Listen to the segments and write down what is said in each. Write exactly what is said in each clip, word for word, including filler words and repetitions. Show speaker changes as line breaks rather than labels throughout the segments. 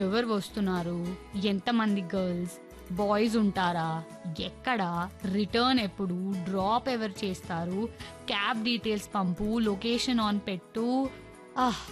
ఎవరు వస్తున్నారు, ఎంతమంది గర్ల్స్, బాయ్స్ ఉంటారా, ఎక్కడ, రిటర్న్ ఎప్పుడు, డ్రాప్ ఎవరు చేస్తారు, cab details pump, location on పెట్టు. ఆహ్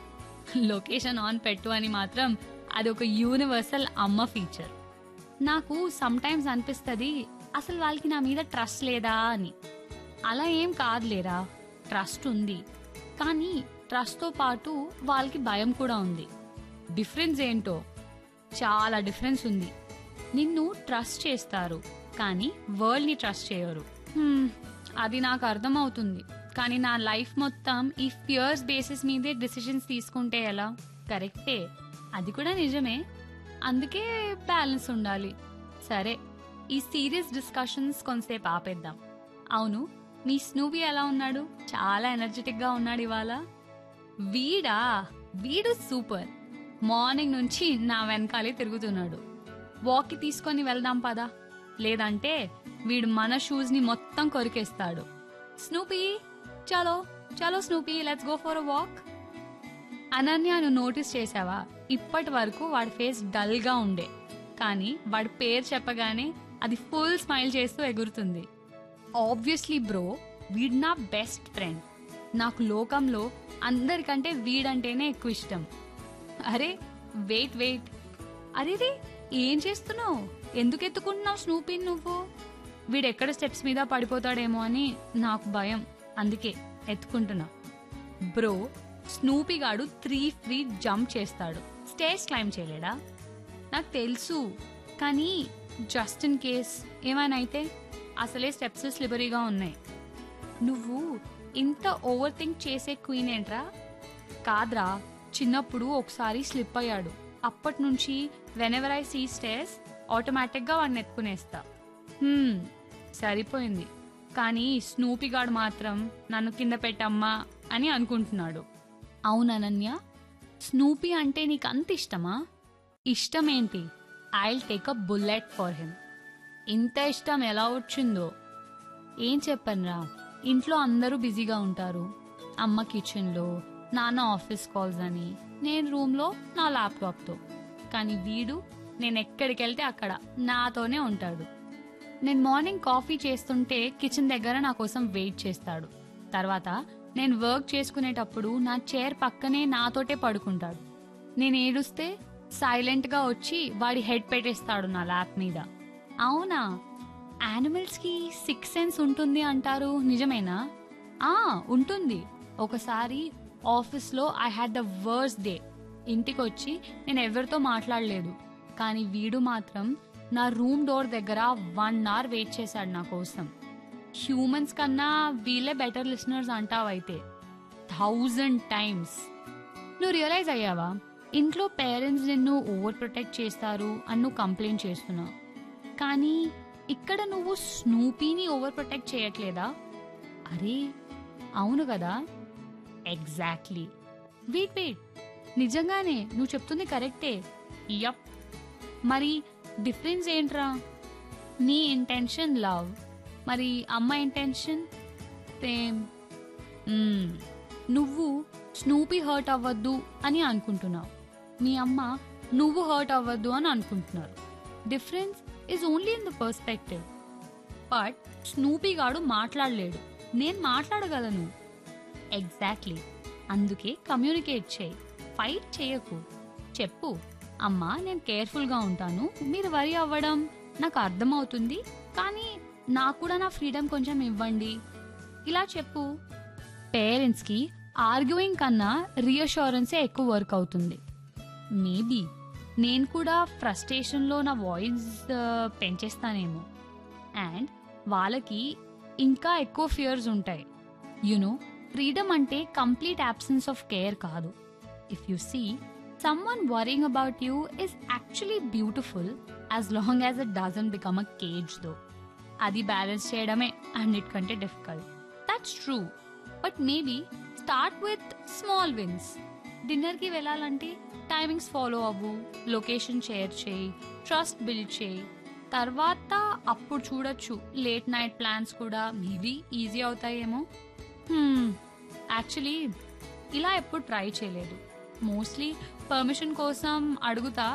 లొకేషన్ ఆన్ పెట్టు అని మాత్రం అదొక యూనివర్సల్ అమ్మ ఫీచర్. నాకు సమ్టైమ్స్ అనిపిస్తుంది అసలు వాళ్ళకి నా మీద ట్రస్ట్ లేదా అని. అలా ఏం కాదులేరా, ట్రస్ట్ ఉంది. కానీ ట్రస్ట్తో పాటు వాళ్ళకి భయం కూడా ఉంది. డిఫరెన్స్ ఏంటో, చాలా డిఫరెన్స్ ఉంది. నిన్ను ట్రస్ట్ చేస్తారు కానీ వరల్డ్ని ట్రస్ట్ చేయరు. హ్మ్, అది నాకు అర్థమవుతుంది. కానీ నా లైఫ్ మొత్తం ఈ ఫియర్స్ బేసిస్ మీదే డిసిషన్స్ తీసుకుంటే ఎలా? కరెక్టే, అది కూడా నిజమే. అందుకే బ్యాలెన్స్ ఉండాలి. సరే, ఈ సీరియస్ డిస్కషన్స్ కొంతసేపు ఆపేద్దాం. అవును, మీ స్నూబీ ఎలా ఉన్నాడు? చాలా ఎనర్జెటిక్ గా ఉన్నాడు ఇవాళ. వీడా వీడు సూపర్. మార్నింగ్ నుంచి నా వెనకాలే తిరుగుతున్నాడు. వాక్కి తీసుకొని వెళ్దాం పదా, లేదంటే వీడు మన షూస్ ని మొత్తం కొరికేస్తాడు. స్నూపీ, చలో చలో Snoopy, let's go for a walk. Ananya, నువ్వు నోటీస్ చేసావా, ఇప్పటి వరకు వాడి ఫేస్ డల్ గా ఉండే, కానీ వాడి పేరు చెప్పగానే అది ఫుల్ స్మైల్ చేస్తూ ఎగురుతుంది. ఆబ్వియస్లీ బ్రో, వీడు నా బెస్ట్ ఫ్రెండ్. నాకు లోకంలో అందరికంటే వీడంటేనే ఎక్కువ ఇష్టం. అరే వెయిట్ వెయిట్, అరేరే ఏం చేస్తున్నావు? ఎందుకు ఎత్తుకుంటున్నావు స్నూపీని నువ్వు? వీడెక్కడ స్టెప్స్ మీద పడిపోతాడేమో అని నాకు భయం, అందుకే ఎత్తుకుంటున్నా. బ్రో, స్నూపీ గాడు త్రీ ఫీట్ జంప్ చేస్తాడు, స్టేర్స్ క్లైంబ్ చేయలేడా? నాకు తెలుసు, కానీ జస్ట్ ఇన్ కేస్ ఏమైనా అయితే, అసలే స్టెప్స్ స్లిబరీగా ఉన్నాయి. నువ్వు ఇంత ఓవర్ థింక్ చేసే క్వీన్ ఏంట్రా? కాద్రా, చిన్నప్పుడు ఒకసారి స్లిప్ అయ్యాడు. అప్పటి నుంచి వెనెవర్ ఐ సీ స్టేర్స్ ఆటోమేటిక్గా వాడిని ఎత్తుకునేస్తా. హ్మ్, సరిపోయింది. కానీ స్నూపీ గాడు మాత్రం నన్ను కింద పెట్టమ్మా అని అనుకుంటున్నాడు. అవుననన్య, స్నూపీ అంటే నీకు అంత ఇష్టమా? ఇష్టమేంటి, I'll take a bullet for him. ఇంత ఇష్టం ఎలా వచ్చిందో ఏం చెప్పనురా. ఇంట్లో అందరూ బిజీగా ఉంటారు. అమ్మ కిచెన్లో, నాన్న ఆఫీస్ కాల్స్ అని, నేను రూమ్లో నా ల్యాప్టాప్తో. కానీ వీడు నేను ఎక్కడికి వెళ్తే అక్కడ నాతోనే ఉంటాడు. నేను మార్నింగ్ కాఫీ చేస్తుంటే కిచెన్ దగ్గర నా కోసం వెయిట్ చేస్తాడు. తర్వాత నేను వర్క్ చేసుకునేటప్పుడు నా చైర్ పక్కనే నాతోటే పడుకుంటాడు. నేను ఏడుస్తే సైలెంట్గా వచ్చి వాడి హెడ్ పెట్టేస్తాడు నా ల్యాప్ మీద. అవునా, యానిమల్స్కి సిక్స్ సెన్స్ ఉంటుంది అంటారు, నిజమేనా? ఆ ఉంటుంది. ఒకసారి ఆఫీస్లో I had the worst day. ఇంటికి వచ్చి నేను ఎవరితో మాట్లాడలేదు, కానీ వీడు మాత్రం నా రూమ్ డోర్ దగ్గర వన్ అవర్ వెయిట్ చేశాడు నా కోసం. హ్యూమన్స్ కన్నా వీళ్ళే బెటర్ లిసనర్స్ అంటావైతే, థౌజండ్ టైమ్స్. నువ్వు రియలైజ్ అయ్యావా, ఇంట్లో పేరెంట్స్ నిన్ను ఓవర్ ప్రొటెక్ట్ చేస్తారు అని నువ్వు కంప్లైంట్ చేస్తున్నావు, కానీ ఇక్కడ నువ్వు స్నూపీని ఓవర్ ప్రొటెక్ట్ చేయట్లేదా? అరే అవును కదా, ఎగ్జాక్ట్లీ. వెయిట్ వెయిట్, నిజంగానే నువ్వు చెప్తుంది కరెక్టే. యప్, మరి డిఫరెన్స్ ఏంట్రా? నీ ఇంటెన్షన్ లవ్, మరి అమ్మ ఇంటెన్షన్ సేమ్. నువ్వు స్నూపీ హర్ట్ అవ్వద్దు అని అనుకుంటున్నావు, మీ అమ్మ నువ్వు హర్ట్ అవ్వద్దు అని అనుకుంటున్నారు. Difference is only in the perspective. But Snoopy గాడు మాట్లాడలేడు, నేను మాట్లాడగలను. ఎగ్జాక్ట్లీ, అందుకే కమ్యూనికేట్ చేయి, ఫైట్ చేయకు. చెప్పు, అమ్మా నేను కేర్ఫుల్గా ఉంటాను, మీరు వరి అవ్వడం నాకు అర్థమవుతుంది, కానీ నాకు కూడా నా ఫ్రీడమ్ కొంచెం ఇవ్వండి, ఇలా చెప్పు. పేరెంట్స్కి ఆర్గ్యూయింగ్ కన్నా రీఅష్యూరెన్సే ఎక్కువ వర్క్ అవుతుంది. మేబీ నేను కూడా ఫ్రస్ట్రేషన్లో నా వాయిస్ పెంచేస్తానేమో, అండ్ వాళ్ళకి ఇంకా ఎక్కువ ఫియర్స్ ఉంటాయి. యునో, ఫ్రీడమ్ అంటే కంప్లీట్ absence ఆఫ్ కేర్ కాదు. If you see, someone worrying about you is actually beautiful as long as it doesn't become a cage though. అది బ్యాలెన్స్ చేయడమే అన్నిటికంటే difficult. That's true, but maybe start with small wins. డిన్నర్కి వెళ్ళాలంటే timings follow అవ్వు, location share చేయి, trust build చేయి. తర్వాత అప్పుడు చూడొచ్చు లేట్ నైట్ ప్లాన్స్ కూడా మేబీ ఈజీ అవుతాయేమో. యాక్చువల్లీ ఇలా ఎప్పుడు ట్రై చేయలేదు, మోస్ట్లీ పర్మిషన్ కోసం అడుగుతా